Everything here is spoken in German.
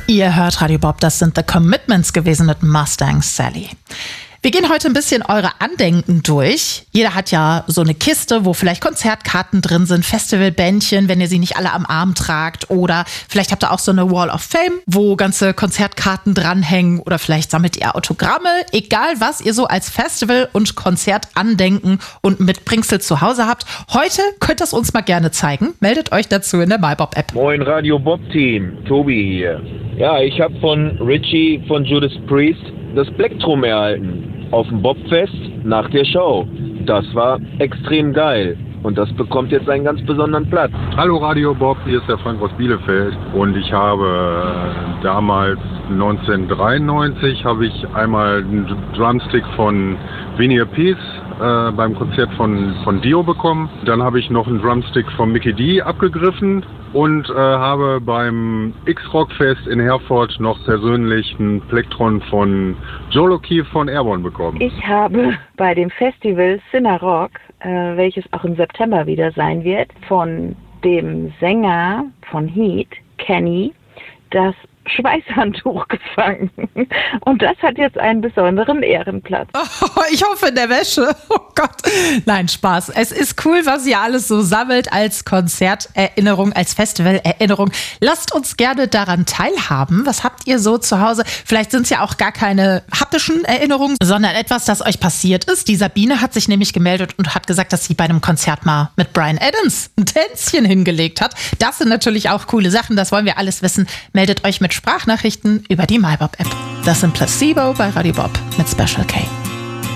Ihr hört Radio Bob, das sind The Commitments gewesen mit Mustang Sally. Wir gehen heute ein bisschen eure Andenken durch. Jeder hat ja so eine Kiste, wo vielleicht Konzertkarten drin sind, Festivalbändchen, wenn ihr sie nicht alle am Arm tragt. Oder vielleicht habt ihr auch so eine Wall of Fame, wo ganze Konzertkarten dranhängen. Oder vielleicht sammelt ihr Autogramme. Egal, was ihr so als Festival- und Konzertandenken und Mitbringsel zu Hause habt. Heute könnt ihr es uns mal gerne zeigen. Meldet euch dazu in der MyBob-App. Moin Radio Bob-Team, Tobi hier. Ja, ich habe von Richie von Judas Priest das Plektrum erhalten auf dem Bobfest nach der Show. Das war extrem geil und das bekommt jetzt einen ganz besonderen Platz. Hallo Radio Bob, hier ist der Frank aus Bielefeld und ich habe damals 1993 habe ich einmal einen Drumstick von Vinnie Appice beim Konzert von Dio bekommen. Dann habe ich noch einen Drumstick von Mikkey Dee abgegriffen und habe beim X-Rock-Fest in Herford noch persönlich einen Plektron von Joel O'Keefe von Airborne bekommen. Ich habe bei dem Festival Cinerock, welches auch im September wieder sein wird, von dem Sänger von Heat, Kenny, das Schweißhandtuch gefangen. Und das hat jetzt einen besonderen Ehrenplatz. Oh, ich hoffe in der Wäsche. Oh Gott. Nein, Spaß. Es ist cool, was ihr alles so sammelt als Konzerterinnerung, als Festivalerinnerung. Lasst uns gerne daran teilhaben. Was habt ihr so zu Hause? Vielleicht sind es ja auch gar keine haptischen Erinnerungen, sondern etwas, das euch passiert ist. Die Sabine hat sich nämlich gemeldet und hat gesagt, dass sie bei einem Konzert mal mit Bryan Adams ein Tänzchen hingelegt hat. Das sind natürlich auch coole Sachen. Das wollen wir alles wissen. Meldet euch mit Sprachnachrichten über die MyBob-App. Das sind Placebo bei Radio Bob mit Special K.